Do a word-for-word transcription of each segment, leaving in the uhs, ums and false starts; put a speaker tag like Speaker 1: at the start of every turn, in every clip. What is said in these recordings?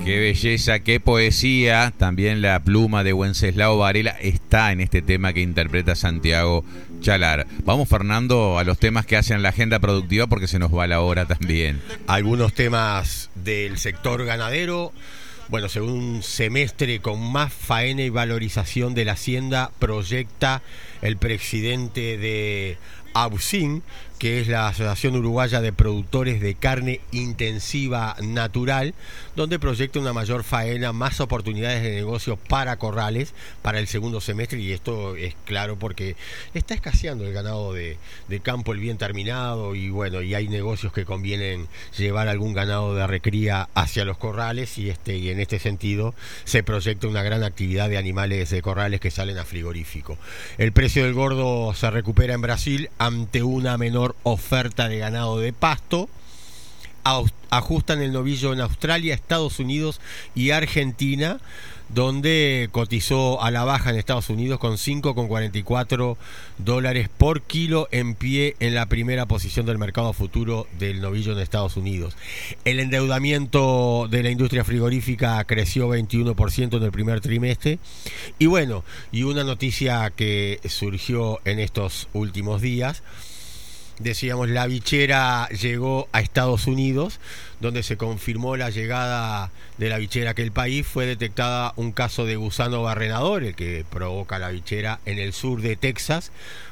Speaker 1: Qué belleza, qué poesía. También la pluma de Wenceslao Varela está en este tema que interpreta Santiago Chalar. Vamos, Fernando, a los temas que hacen la agenda productiva porque se nos va la hora también.
Speaker 2: Algunos temas del sector ganadero. Bueno, segundo semestre con más faena y valorización de la hacienda proyecta el presidente de AUSIN, que es la Asociación Uruguaya de Productores de Carne Intensiva Natural, donde proyecta una mayor faena, más oportunidades de negocio para corrales para el segundo semestre, y esto es claro porque está escaseando el ganado de, de campo, el bien terminado, y bueno, y hay negocios que convienen llevar algún ganado de recría hacia los corrales, y este y en este sentido se proyecta una gran actividad de animales de corrales que salen a frigorífico. El precio del gordo se recupera en Brasil ante una menor oferta de ganado de pasto. Ajustan el novillo en Australia, Estados Unidos y Argentina, donde cotizó a la baja en Estados Unidos con cinco con cuarenta y cuatro dólares por kilo, en pie en la primera posición del mercado futuro del novillo en Estados Unidos. El endeudamiento de la industria frigorífica creció veintiuno por ciento en el primer trimestre. Y bueno, y una noticia que surgió en estos últimos días. Decíamos, la bichera llegó a Estados Unidos, donde se confirmó la llegada de la bichera a aquel país. Fue detectada un caso de gusano barrenador, el que provoca la bichera en el sur de Texas,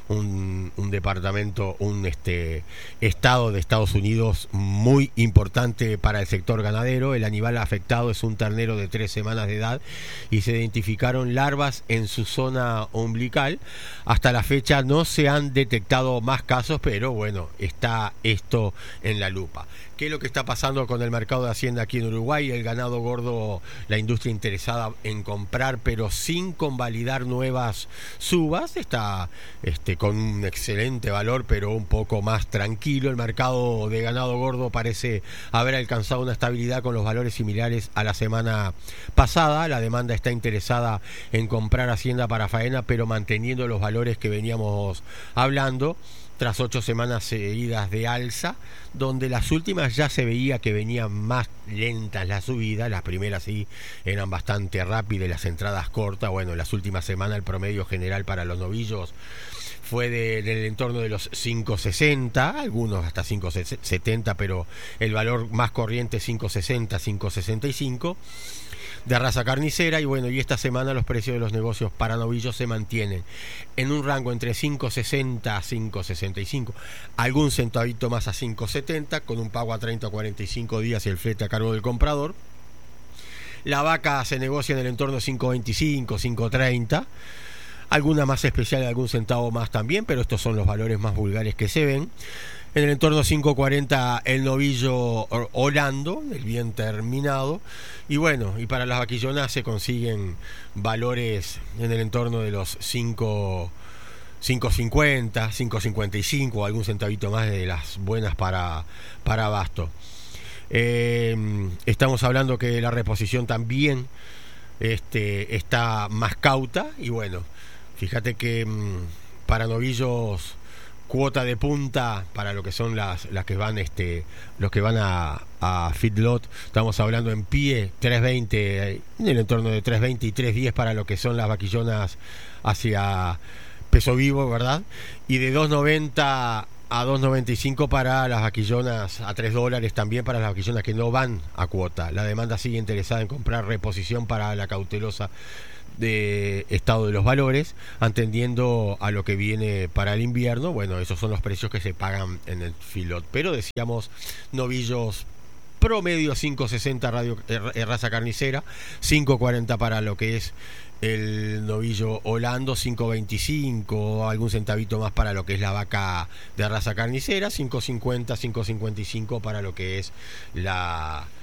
Speaker 2: un, un departamento, un este estado de Estados Unidos muy importante para el sector ganadero. El animal afectado es un ternero de tres semanas de edad y se identificaron larvas en su zona umbilical. Hasta la fecha no se han detectado más casos, pero bueno, está esto en la lupa. ¿Qué es lo que está pasando con el mercado de hacienda aquí en Uruguay? El ganado gordo, la industria interesada en comprar, pero sin convalidar nuevas subas, está este, con un excelente valor, pero un poco más tranquilo. El mercado de ganado gordo parece haber alcanzado una estabilidad con los valores similares a la semana pasada. La demanda está interesada en comprar hacienda para faena, pero manteniendo los valores que veníamos hablando, tras ocho semanas seguidas de alza, donde las últimas ya se veía que venían más lentas las subidas. Las primeras sí eran bastante rápidas, las entradas cortas. Bueno, las últimas semanas el promedio general para los novillos fue de, del entorno de los cinco sesenta, algunos hasta cinco setenta, pero el valor más corriente es cinco sesenta, cinco sesenta y cinco de raza carnicera. Y bueno, y esta semana los precios de los negocios para novillos se mantienen en un rango entre cinco sesenta a cinco sesenta y cinco, algún centavito más a cinco setenta, con un pago a treinta o cuarenta y cinco días y el flete a cargo del comprador. La vaca se negocia en el entorno de cinco veinticinco, cinco treinta, alguna más especial, algún centavo más también, pero estos son los valores más vulgares que se ven. En el entorno cinco cuarenta el novillo holando, el bien terminado. Y bueno, y para las vaquillonas se consiguen valores en el entorno de los cinco cincuenta, cinco cincuenta y cinco, algún centavito más de las buenas para, para abasto. Eh, estamos hablando que la reposición también este, está más cauta. Y bueno, fíjate que mmm, para novillos, cuota de punta para lo que son las las que van este los que van a, a feedlot, estamos hablando en pie tres veinte, en el entorno de tres veinte y tres diez para lo que son las vaquillonas hacia peso vivo, ¿verdad? Y de dos noventa a dos noventa y cinco para las vaquillonas, a tres dólares también para las vaquillonas que no van a cuota. La demanda sigue interesada en comprar reposición para la cautelosa de estado de los valores, atendiendo a lo que viene para el invierno. Bueno, esos son los precios que se pagan en el feedlot. Pero decíamos, novillos promedio cinco sesenta radio, eh, raza carnicera, cinco cuarenta para lo que es el novillo holando, cinco veinticinco, algún centavito más para lo que es la vaca de raza carnicera, cinco cincuenta, cinco cincuenta y cinco para lo que es la